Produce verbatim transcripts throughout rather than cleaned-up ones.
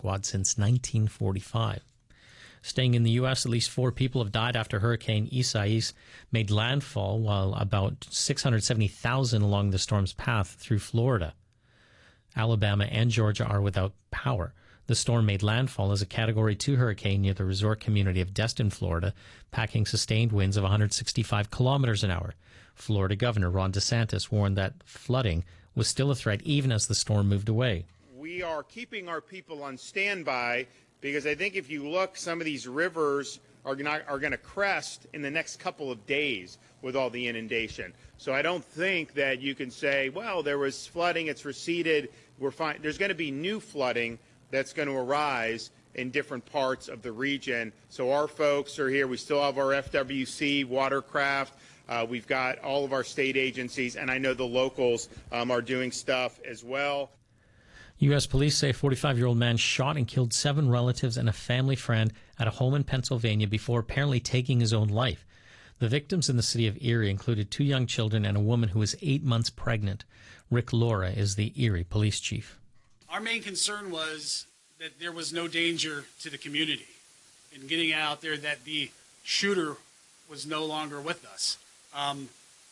squad since nineteen forty-five. Staying in the U S, at least four people have died after Hurricane Isaias made landfall, while about six hundred seventy thousand along the storm's path through Florida. Alabama and Georgia are without power. The storm made landfall as a Category two hurricane near the resort community of Destin, Florida, packing sustained winds of one hundred sixty-five kilometers an hour. Florida Governor Ron DeSantis warned that flooding was still a threat even as the storm moved away. We are keeping our people on standby because I think if you look, some of these rivers are not, are going to crest in the next couple of days with all the inundation. So I don't think that you can say, well, there was flooding, it's receded, we're fine. There's going to be new flooding that's going to arise in different parts of the region. So our folks are here. We still have our F W C, watercraft. Uh, we've got all of our state agencies, and I know the locals um, are doing stuff as well. U S police say a forty-five-year-old man shot and killed seven relatives and a family friend at a home in Pennsylvania before apparently taking his own life. The victims in the city of Erie included two young children and a woman who was eight months pregnant. Rick Laura is the Erie police chief. Our main concern was that there was no danger to the community in getting out there, that the shooter was no longer with us. Um,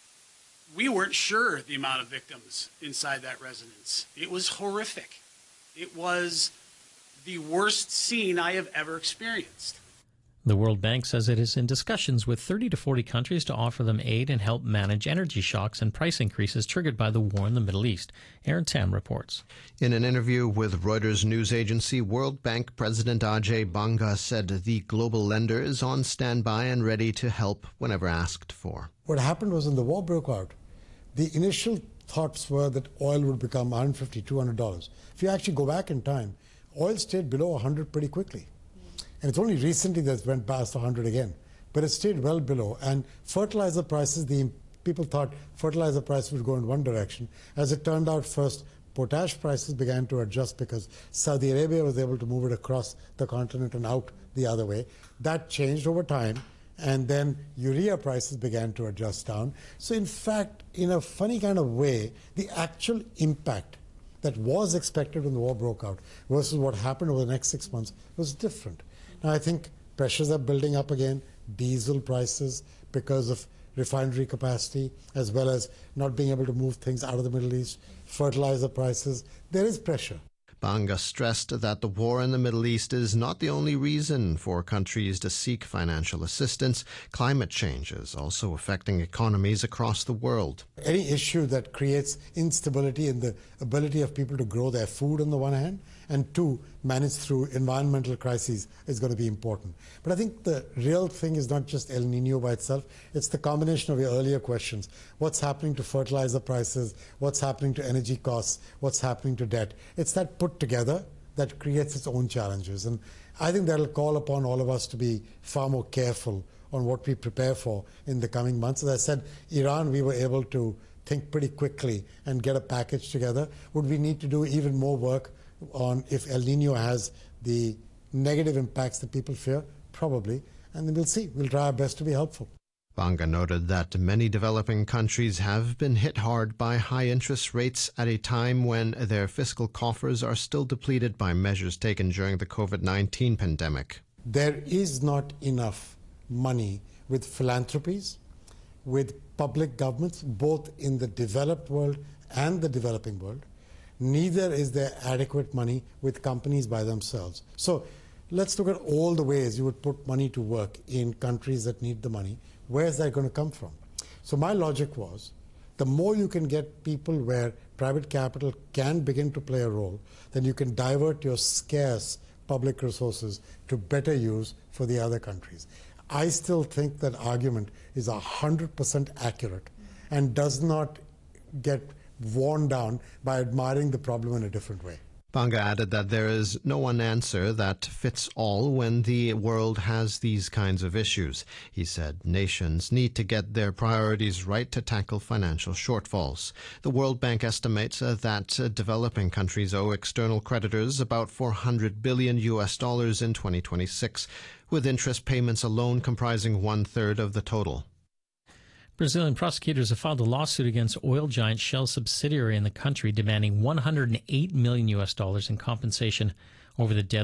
we weren't sure the amount of victims inside that residence. It was horrific. It was the worst scene I have ever experienced. The World Bank says it is in discussions with thirty to forty countries to offer them aid and help manage energy shocks and price increases triggered by the war in the Middle East. Aaron Tam reports. In an interview with Reuters news agency, World Bank President Ajay Banga said the global lender is on standby and ready to help whenever asked for. What happened was when the war broke out, the initial thoughts were that oil would become one hundred fifty dollars, two hundred dollars. If you actually go back in time, oil stayed below one hundred pretty quickly. And it's only recently that it went past one hundred again. But it stayed well below. And fertilizer prices, the people thought fertilizer prices would go in one direction. As it turned out, first, potash prices began to adjust because Saudi Arabia was able to move it across the continent and out the other way. That changed over time. And then urea prices began to adjust down. So in fact, in a funny kind of way, the actual impact that was expected when the war broke out versus what happened over the next six months was different. Now, I think pressures are building up again, diesel prices because of refinery capacity, as well as not being able to move things out of the Middle East, fertilizer prices. There is pressure. Banga stressed that the war in the Middle East is not the only reason for countries to seek financial assistance. Climate change is also affecting economies across the world. Any issue that creates instability in the ability of people to grow their food on the one hand, and two, manage through environmental crises is going to be important. But I think the real thing is not just El Nino by itself, it's the combination of your earlier questions. What's happening to fertilizer prices, what's happening to energy costs, what's happening to debt. It's that put together that creates its own challenges. And I think that'll call upon all of us to be far more careful on what we prepare for in the coming months. As I said, Iran, we were able to think pretty quickly and get a package together. Would we need to do even more work on if El Nino has the negative impacts that people fear? Probably. And then we'll see. We'll try our best to be helpful. Banga noted that many developing countries have been hit hard by high interest rates at a time when their fiscal coffers are still depleted by measures taken during the COVID nineteen pandemic. There is not enough money with philanthropies, with public governments, both in the developed world and the developing world. Neither is there adequate money with companies by themselves. So let's look at all the ways you would put money to work in countries that need the money. Where is that going to come from? So my logic was, the more you can get people where private capital can begin to play a role, then you can divert your scarce public resources to better use for the other countries. I still think that argument is one hundred percent accurate and does not get worn down by admiring the problem in a different way. Banga added that there is no one answer that fits all when the world has these kinds of issues. He said nations need to get their priorities right to tackle financial shortfalls. The World Bank estimates uh, that uh, developing countries owe external creditors about four hundred billion U S dollars in twenty twenty-six, with interest payments alone comprising one-third of the total. Brazilian prosecutors have filed a lawsuit against oil giant Shell subsidiary in the country, demanding one hundred eight million U S dollars in compensation over the deadly